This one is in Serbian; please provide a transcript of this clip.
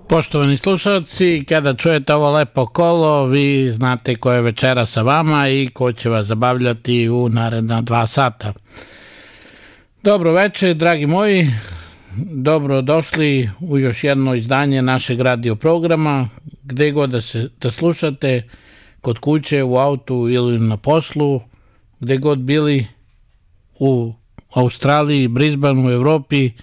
Poštovani slušalci, kada čujete ovo lepo kolo, vi znate ko je večera sa vama i ko će vas zabavljati u naredna 2 sata. Dobro večer, dragi moji, dobro došli u još jedno izdanje našeg radio programa, gde god da slušate, kod kuće, u autu ili na poslu, gde god bili u Australiji, Brisbaneu, u Evropi